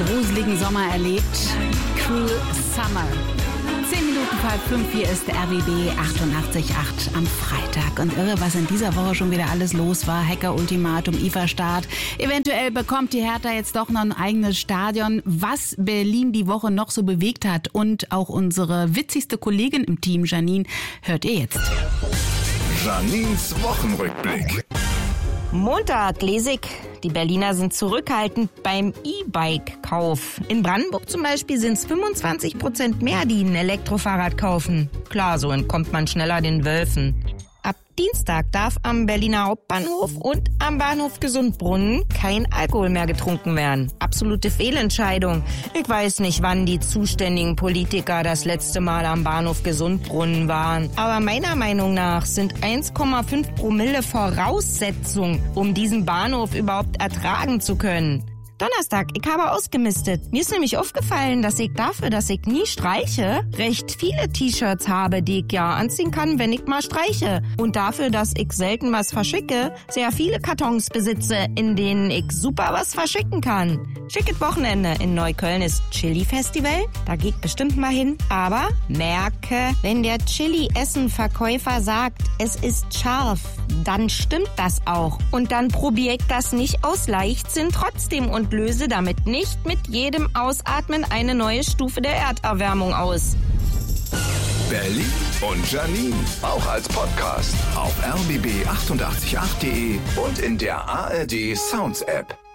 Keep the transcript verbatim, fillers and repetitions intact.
gruseligen Sommer erlebt. Cruel Summer. Zehn Minuten vor halb fünf, hier ist der R W B achtundachtzig Komma acht am Freitag. Und irre, was in dieser Woche schon wieder alles los war. Hacker-Ultimatum, I F A-Start. Eventuell bekommt die Hertha jetzt doch noch ein eigenes Stadion. Was Berlin die Woche noch so bewegt hat und auch unsere witzigste Kollegin im Team, Janine, hört ihr jetzt. Janines Wochenrückblick. Montag lese ich, die Berliner sind zurückhaltend beim E-Bike-Kauf. In Brandenburg zum Beispiel sind es fünfundzwanzig Prozent mehr, die ein Elektrofahrrad kaufen. Klar, so entkommt man schneller den Wölfen. Ab Dienstag darf am Berliner Hauptbahnhof und am Bahnhof Gesundbrunnen kein Alkohol mehr getrunken werden. Absolute Fehlentscheidung. Ich weiß nicht, wann die zuständigen Politiker das letzte Mal am Bahnhof Gesundbrunnen waren. Aber meiner Meinung nach sind eins Komma fünf Promille Voraussetzung, um diesen Bahnhof überhaupt ertragen zu können. Donnerstag, ich habe ausgemistet. Mir ist nämlich aufgefallen, dass ich dafür, dass ich nie streiche, recht viele T-Shirts habe, die ich ja anziehen kann, wenn ich mal streiche. Und dafür, dass ich selten was verschicke, sehr viele Kartons besitze, in denen ich super was verschicken kann. Schickes Wochenende. In Neukölln ist Chili-Festival. Da gehe ich bestimmt mal hin. Aber merke, wenn der Chili-Essen-Verkäufer sagt, es ist scharf, dann stimmt das auch. Und dann probiere ich das nicht aus Leichtsinn trotzdem und löse damit nicht mit jedem Ausatmen eine neue Stufe der Erderwärmung aus. Berlin und Janine, auch als Podcast auf r b b achtundachtzig Komma acht punkt de und in der A R D Sounds App.